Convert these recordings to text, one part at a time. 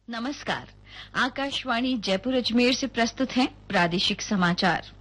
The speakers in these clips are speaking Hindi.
नमस्कार। आकाशवाणी जयपुर अजमेर से प्रस्तुत हैं प्रादेशिक समाचार।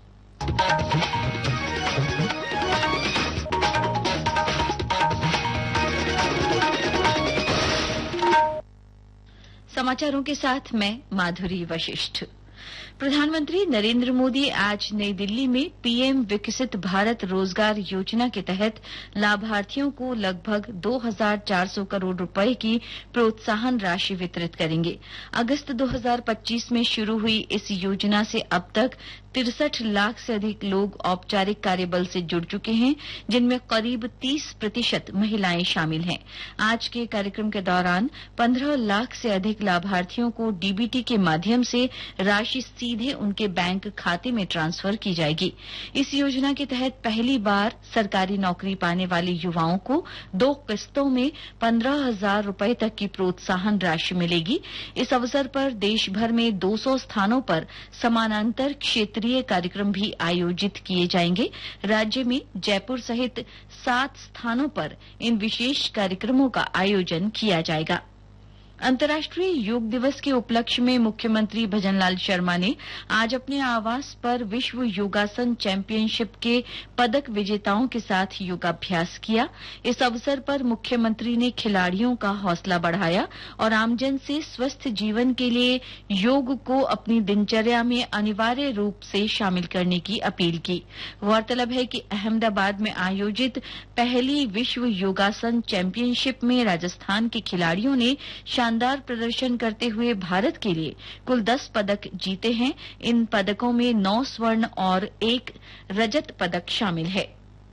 समाचारों के साथ मैं माधुरी वशिष्ठ। प्रधानमंत्री नरेंद्र मोदी आज नई दिल्ली में पीएम विकसित भारत रोजगार योजना के तहत लाभार्थियों को लगभग 2,400 करोड़ रुपए की प्रोत्साहन राशि वितरित करेंगे। अगस्त 2025 में शुरू हुई इस योजना से अब तक 63 लाख से अधिक लोग औपचारिक कार्यबल से जुड़ चुके हैं, जिनमें करीब 30% महिलाएं शामिल हैं। आज के कार्यक्रम के दौरान 15 लाख से अधिक लाभार्थियों को डीबीटी के माध्यम से राशि सीधे उनके बैंक खाते में ट्रांसफर की जाएगी। इस योजना के तहत पहली बार सरकारी नौकरी पाने वाले युवाओं को 2 किस्तों में 15,000 रुपए तक की प्रोत्साहन राशि मिलेगी। इस अवसर पर देश भर में 200 स्थानों पर समानांतर क्षेत्रीय कार्यक्रम भी आयोजित किए जाएंगे। राज्य में जयपुर सहित 7 स्थानों पर इन विशेष कार्यक्रमों का आयोजन किया जाएगा। अंतर्राष्ट्रीय योग दिवस के उपलक्ष्य में मुख्यमंत्री भजनलाल शर्मा ने आज अपने आवास पर विश्व योगासन चैंपियनशिप के पदक विजेताओं के साथ योगाभ्यास किया। इस अवसर पर मुख्यमंत्री ने खिलाड़ियों का हौसला बढ़ाया और आमजन से स्वस्थ जीवन के लिए योग को अपनी दिनचर्या में अनिवार्य रूप से शामिल करने की अपील की। गौरतलब है कि अहमदाबाद में आयोजित पहली विश्व योगासन चैंपियनशिप में राजस्थान के खिलाड़ियों ने शानदार प्रदर्शन करते हुए भारत के लिए कुल 10 पदक जीते हैं। इन पदकों में 9 स्वर्ण और 1 रजत पदक शामिल है।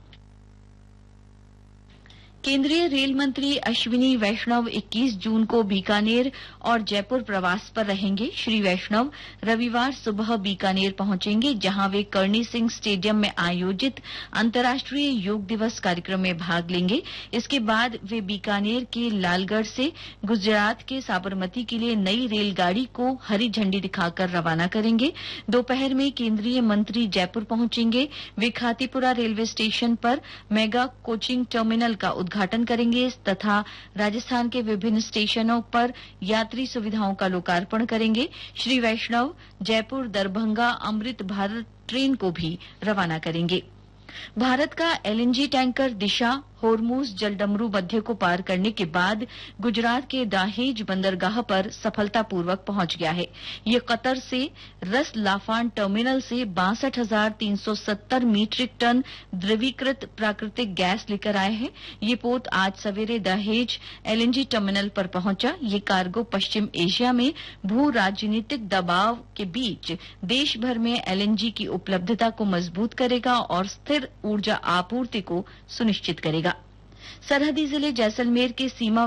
केंद्रीय रेल मंत्री अश्विनी वैष्णव 21 जून को बीकानेर और जयपुर प्रवास पर रहेंगे। श्री वैष्णव रविवार सुबह बीकानेर पहुंचेंगे, जहां वे कर्णी सिंह स्टेडियम में आयोजित अंतर्राष्ट्रीय योग दिवस कार्यक्रम में भाग लेंगे। इसके बाद वे बीकानेर के लालगढ़ से गुजरात के साबरमती के लिए नई रेलगाड़ी को हरी झंडी दिखाकर रवाना करेंगे। दोपहर में केंद्रीय मंत्री जयपुर पहुंचेंगे। वे खातीपुरा रेलवे स्टेशन पर मेगा कोचिंग टर्मिनल का उद्घाटन करेंगे तथा राजस्थान के विभिन्न स्टेशनों पर यात्री सुविधाओं का लोकार्पण करेंगे। श्री वैष्णव जयपुर दरभंगा अमृत भारत ट्रेन को भी रवाना करेंगे। भारत का एलएनजी टैंकर दिशा होर्मुज जलडमरू मध्य को पार करने के बाद गुजरात के दाहेज बंदरगाह पर सफलतापूर्वक पहुंच गया है। ये कतर से रस लाफान टर्मिनल से 62,370 मीट्रिक टन द्रवीकृत प्राकृतिक गैस लेकर आए हैं। ये पोत आज सवेरे दहेज एलएनजी टर्मिनल पर पहुंचा। ये कार्गो पश्चिम एशिया में भू राजनीतिक दबाव के बीच देश भर में एलएनजी की उपलब्धता को मजबूत करेगा और स्थिर ऊर्जा आपूर्ति को सुनिश्चित करेगा। सरहदी जिले जैसलमेर के सीमा